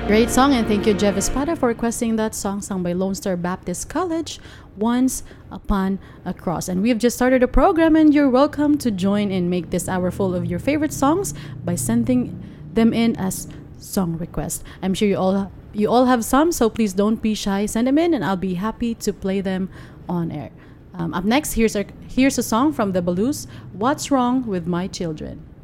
Great song, and thank you, Jeff Espada, for requesting that song sung by Lone Star Baptist College, Once Upon a Cross. And we have just started a program, and you're welcome to join and make this hour full of your favorite songs by sending them in as song requests. I'm sure you all have some, so please don't be shy. Send them in, and I'll be happy to play them on air. Up next, here's a song from the Blues, What's Wrong with My Children.